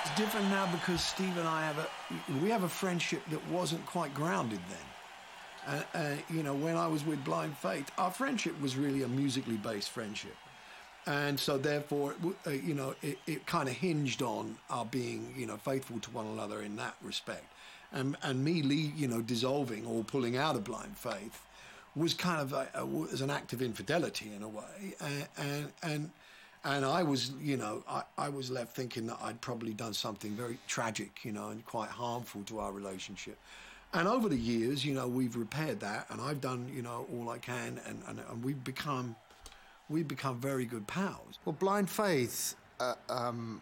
It's different now because Steve and I have a friendship that wasn't quite grounded then. You know, when I was with Blind Faith, our friendship was really a musically based friendship. And so therefore, you know, it kind of hinged on our being, you know, faithful to one another in that respect. And me, you know, dissolving or pulling out of Blind Faith was kind of as an act of infidelity in a way. And I was, you know, I was left thinking that I'd probably done something very tragic, you know, and quite harmful to our relationship. And over the years, you know, we've repaired that, and I've done, you know, all I can, and we've become very good pals. Well, Blind Faith